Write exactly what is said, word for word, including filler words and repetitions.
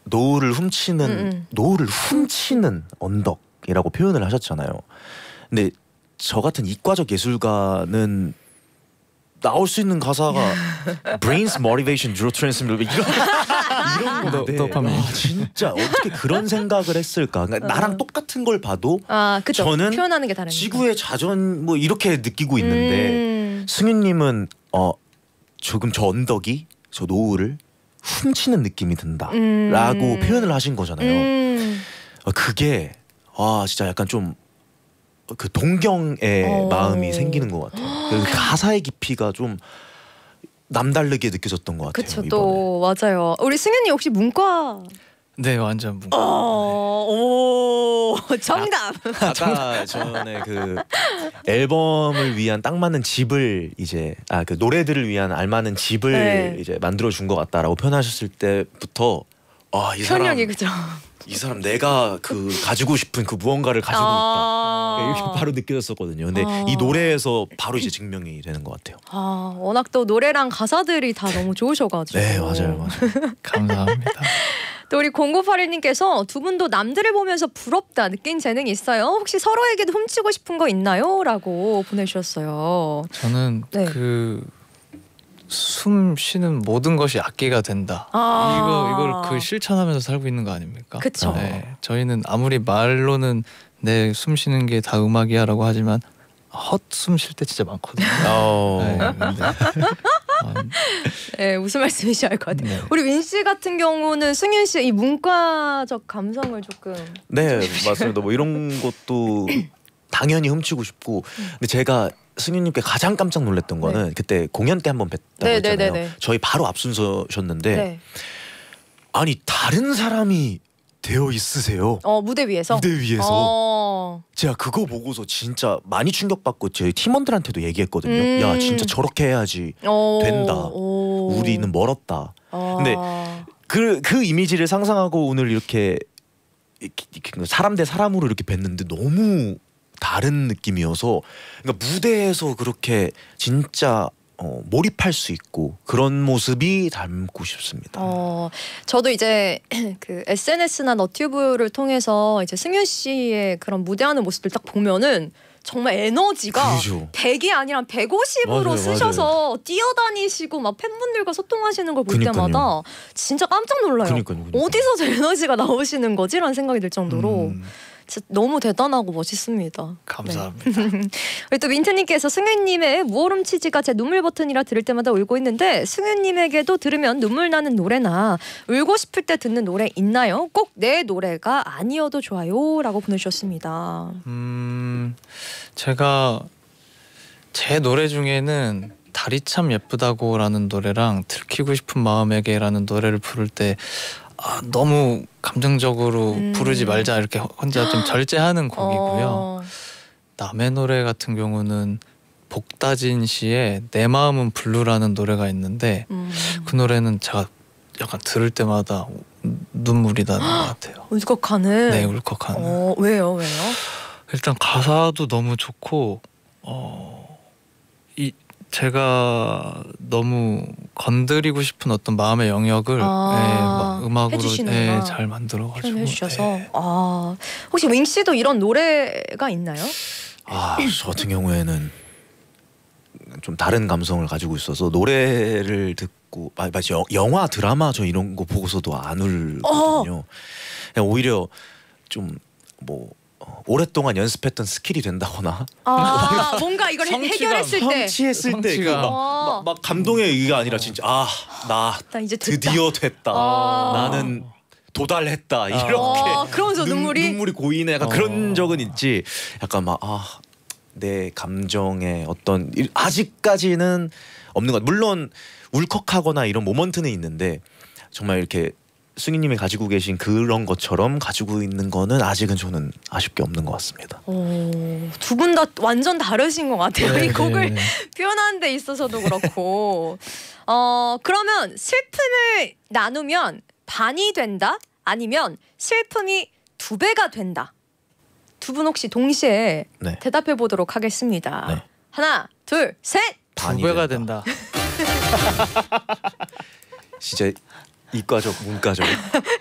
노을을 훔치는 음. 노을을 훔치는 언덕이라고 표현을 하셨잖아요. 근데 저 같은 이과적 예술가는 나올 수 있는 가사가 brains, motivation, neurotransmitter 이런 이런 건데 도파민. 아, 진짜 어떻게 그런 생각을 했을까? 그러니까 나랑 똑같은 걸 봐도 아, 그쵸. 저는 표현하는 게 다르니까. 지구의 자전 뭐 이렇게 느끼고 있는데 음. 승윤님은 어 조금 저 언덕이 저 노을을 훔치는 느낌이 든다라고 음. 표현을 하신 거잖아요. 음. 어, 그게 아 진짜 약간 좀 그 동경의 어. 마음이 생기는 것 같아요. 그 가사의 깊이가 좀 남다르게 느껴졌던 것 같아요. 그쵸. 이번에. 또 맞아요. 우리 승윤이 혹시 문과? 네, 완전 문과. 어, 오, 정답. 아까 전에 그 앨범을 위한 딱 맞는 집을 이제 아 그 노래들을 위한 알맞는 집을 네. 이제 만들어 준 것 같다라고 표현하셨을 때부터 아 이 사람 표현력이 그죠. 이 사람 내가 그 가지고 싶은 그 무언가를 가지고 있다 아. 이렇게 바로 느껴졌었거든요. 근데 아. 이 노래에서 바로 이제 증명이 되는 것 같아요. 아, 워낙 또 노래랑 가사들이 다 너무 좋으셔가지고. 네 맞아요 맞아요. 감사합니다. 또 우리 공구팔일님께서 두 분도 남들을 보면서 부럽다 느낀 재능이 있어요? 혹시 서로에게도 훔치고 싶은 거 있나요? 라고 보내주셨어요. 저는 네. 그 숨 쉬는 모든 것이 악기가 된다. 아. 이거 이걸 그 실천하면서 살고 있는 거 아닙니까? 그쵸. 네, 저희는 아무리 말로는 내 숨 쉬는 게 다 음악이야라고 하지만 헛숨 쉴 때 진짜 많거든요. 어... 네, 근데, 어, 네, 무슨 말씀이신지 알 것 같아요. 네. 우리 윈 씨 같은 경우는 승윤 씨의 이 문과적 감성을 조금. 네 맞습니다. 뭐 이런 것도 당연히 훔치고 싶고 근데 제가 승윤님께 가장 깜짝 놀랐던 거는 네. 그때 공연 때 한번 뵀다고 네, 했잖아요. 네, 네, 네. 저희 바로 앞순서셨는데 네. 아니 다른 사람이 되어 있으세요. 어, 무대 위에서. 무대 위에서 어. 제가 그거 보고서 진짜 많이 충격받고 저희 팀원들한테도 얘기했거든요. 음. 야 진짜 저렇게 해야지 어. 된다. 오. 우리는 멀었다. 아. 근데 그, 그 이미지를 상상하고 오늘 이렇게, 이렇게, 이렇게 사람 대 사람으로 이렇게 뵀는데 너무 다른 느낌이어서 그러니까 무대에서 그렇게 진짜 어, 몰입할 수 있고 그런 모습이 닮고 싶습니다. 어, 저도 이제 그 에스엔에스나 너튜브를 통해서 이제 승윤 씨의 그런 무대하는 모습들 딱 보면은 정말 에너지가 그죠. 백이 아니라 백오십으로 맞아요, 쓰셔서 뛰어다니시고 막 팬분들과 소통하시는 걸 볼 그니까요. 때마다 진짜 깜짝 놀라요. 그니까요, 그니까요. 어디서 저 에너지가 나오시는 거지라는 생각이 들 정도로 음. 진짜 너무 대단하고 멋있습니다. 감사합니다. 우리 또 민트님께서 승윤님의 무오름 치지가 제 눈물 버튼이라 들을 때마다 울고 있는데 승윤님에게도 들으면 눈물 나는 노래나 울고 싶을 때 듣는 노래 있나요? 꼭 내 노래가 아니어도 좋아요 라고 보내주셨습니다. 음, 제가 제 노래 중에는 달이 참 예쁘다고라는 노래랑 들키고 싶은 마음에게라는 노래를 부를 때 아, 너무 감정적으로 음. 부르지 말자 이렇게 혼자 좀 절제하는 곡이고요. 어... 남의 노래 같은 경우는 복다진 씨의 내 마음은 블루라는 노래가 있는데 음... 그 노래는 제가 약간 들을 때마다 눈물이 나는 것 같아요. 울컥하는? 네, 울컥하는. 어, 왜요? 왜요? 일단 가사도 너무 좋고 어, 이 제가 너무 건드리고 싶은 어떤 마음의 영역을 아, 예, 음악으로 해주시는구나. 예, 잘 만들어가지고 표현해 주셔서 예. 아, 혹시 윙 씨도 이런 노래가 있나요? 아, 저 같은 경우에는 좀 다른 감성을 가지고 있어서 노래를 듣고 아, 맞지 영화 드라마 저 이런 거 보고서도 안 울거든요. 그냥 오히려 좀 뭐 어, 오랫동안 연습했던 스킬이 된다거나 아, 뭔가 이걸 성취감, 해결했을 때 성취했을 때 그 성취감. 막, 막, 막 감동의 의가 아니라 진짜 아 나 나 이제 됐다. 드디어 됐다. 아. 나는 도달했다. 이렇게 아, 그러면서 눈, 눈물이? 눈물이 고이네. 약간 어. 그런 적은 있지. 약간 막 아 내 감정의 어떤 일- 아직까지는 없는 것. 물론 울컥하거나 이런 모먼트는 있는데 정말 이렇게 승희님이 가지고 계신 그런 것처럼 가지고 있는 거는 아직은 저는 아쉽게 없는 것 같습니다. 두 분 다 완전 다르신 것 같아요. 네, 이 곡을 네. 표현하는 데 있어서도 그렇고. 어, 그러면 슬픔을 나누면 반이 된다? 아니면 슬픔이 두 배가 된다? 두 분 혹시 동시에 네. 대답해 보도록 하겠습니다. 네. 하나, 둘, 셋! 두 반이 배가 된다. 된다. 진짜 이과적 문과적